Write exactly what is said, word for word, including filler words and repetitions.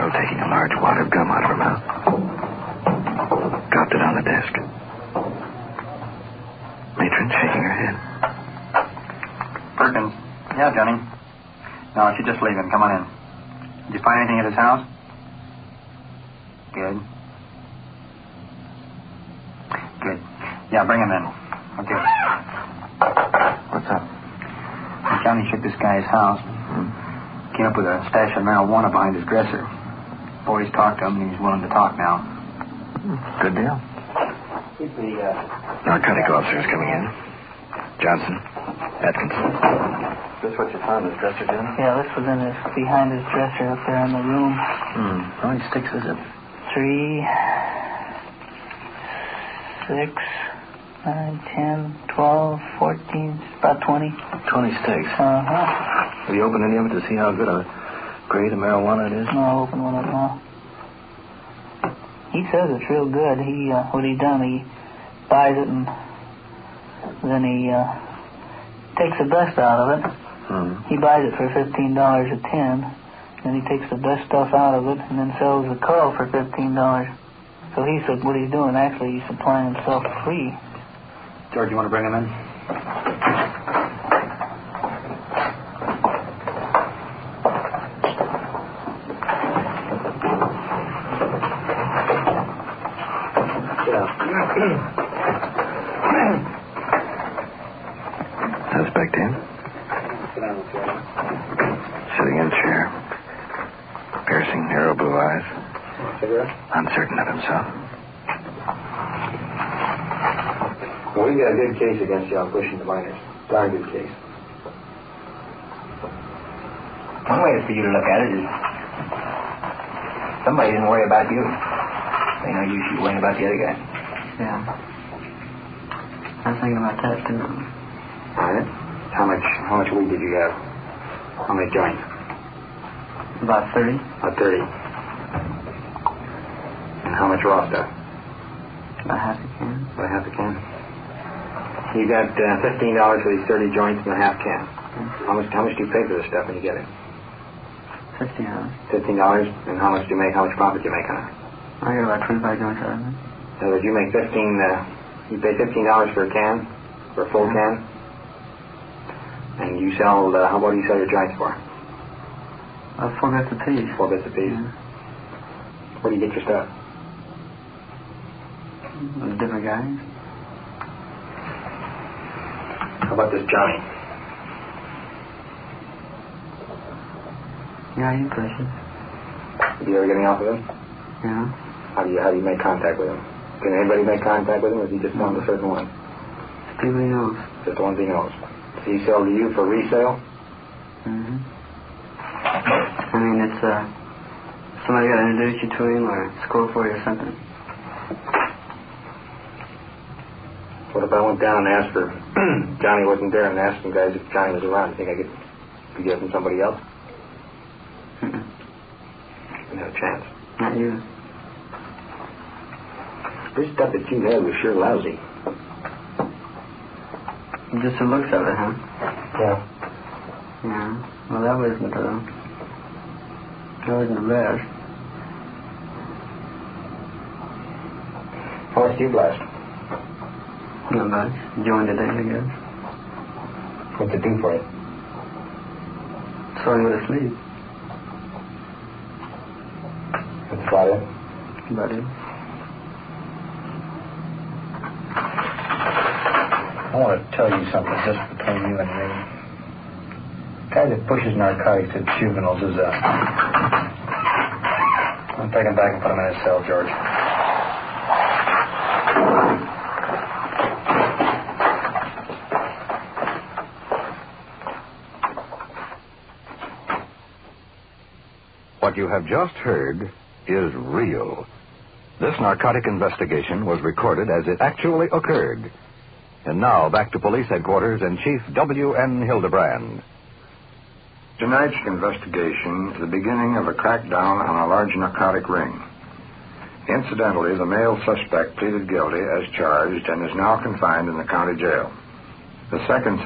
Carol taking a large wad of gum out of her mouth. Dropped it on the desk. Matron shaking her head. Perkins. Yeah, Johnny. No, she's just leaving. Come on in. Did you find anything at his house? Good. Good. Yeah, bring him in. Okay. What's up? Johnny shook this guy's house. Hmm. Came up with a stash of marijuana behind his dresser. Boys talked to him, and he's willing to talk now. Good deal. Keep the, uh... Narcotic officers coming in. Johnson. Atkinson. Is this what you found in his dresser, Jim? Yeah, this was in his, behind his dresser up there in the room. Hmm. How many sticks is it? Three, six, nine, ten, twelve, fourteen, about twenty. Twenty sticks. Uh-huh. Have you opened any of it to see how good a grade of marijuana it is? No, I'll open one up now. He says it's real good. He, uh, what he done, he buys it and then he, uh, takes the best out of it. Hmm. He buys it for fifteen dollars a tin. Then he takes the best stuff out of it and then sells the curl for fifteen dollars. So he said what he's doing, actually, he's supplying himself free. George, you want to bring him in? Suspect in? Sitting in chair. Piercing, narrow blue eyes. Uncertain of himself. Well, we've got a good case against you on pushing the minors. Darn good case. One way for you to look at it is somebody didn't worry about you. They know you should worry about the other guy. Yeah. I was thinking about that, too. All right. How much, how much weed did you have? How many joints? About thirty. About thirty. And how much raw stuff? About half a can. About half a can. You got uh, fifteen dollars for these thirty joints and a half can. Mm-hmm. How much? How much do you pay for this stuff when you get it? Fifteen dollars. Fifteen dollars. And how much do you make? How much profit do you make on it? I get about twenty-five joints out of it. In other words, you make fifteen. Uh, you pay fifteen dollars for a can, for a full yeah. can. And you sell. Uh, how about you sell your joints for? Uh, four bits a piece. Four bits a piece. Yeah. Where do you get your stuff? With different guys. How about this Johnny? Yeah, he pushes. Do you ever get any off of him? Yeah. How do you how do you make contact with him? Can anybody make contact with him, or is he just found a certain one? People he knows. Just the ones he knows. Does he sell to you for resale? Mm-hmm. I mean, it's, uh, somebody got to introduce you to him or score for you or something. What if I went down and asked for Johnny wasn't there and asked some guys if Johnny was around? You think I could, could get from somebody else? Mm-mm. No chance. Not you. This stuff that you had was sure lousy. Just the looks of it, huh? Yeah. Yeah. Well, that wasn't, uh, that wasn't the best. How much do you blast? Not much. Joined today, I guess. What's it do for you? So I'm going to sleep. That's about it. About it. I want to tell you something just between you and me. The guy that pushes narcotics at juveniles is a... I'm taking him back and put him in his cell, George. What you have just heard is real. This narcotic investigation was recorded as it actually occurred. And now, back to police headquarters and Chief W N Hildebrand. Tonight's investigation is the beginning of a crackdown on a large narcotic ring. Incidentally, the male suspect pleaded guilty as charged and is now confined in the county jail. The second